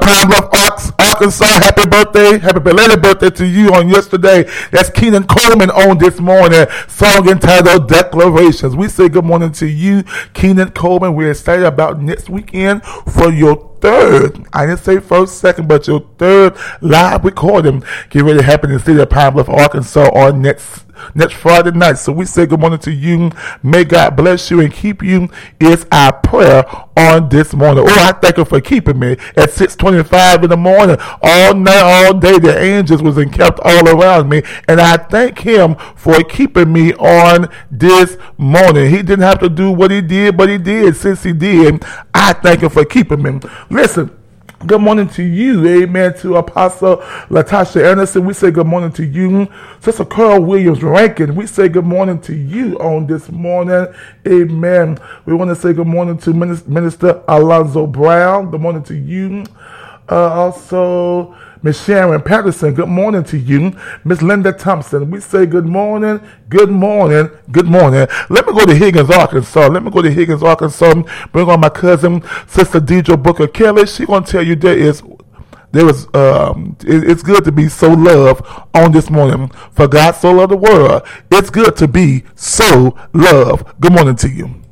Pine Bluff, Arkansas. Happy birthday. Happy belated birthday to you on yesterday. That's Keenan Coleman on this morning. Song entitled Declarations. We say good morning to you, Keenan Coleman. We're excited about next weekend for your third, I didn't say first, second, but your third live recording. Get ready to happen in the city of Pine Bluff, Arkansas on next Friday night. So we say good morning to you. May God bless you and keep you is our prayer on this morning. Oh, I thank you for keeping me at 6:25 in the morning, all night, all day. The angels was encamped all around me, and I thank him for keeping me on this morning. He didn't have to do what he did, but he did. Since he did, I thank him for keeping me. Listen, good morning to you, amen, to Apostle Latasha Anderson. We say good morning to you. Sister Carl Williams Rankin, we say good morning to you on this morning, amen. We want to say good morning to Minister Alonzo Brown. Good morning to you. Also, Miss Sharon Patterson, good morning to you. Miss Linda Thompson, we say good morning, good morning, good morning. Let me go to Higgins, Arkansas. Bring on my cousin, Sister Deidre Booker Kelly. She's going to tell you it's good to be so loved on this morning. For God so loved the world, it's good to be so loved. Good morning to you.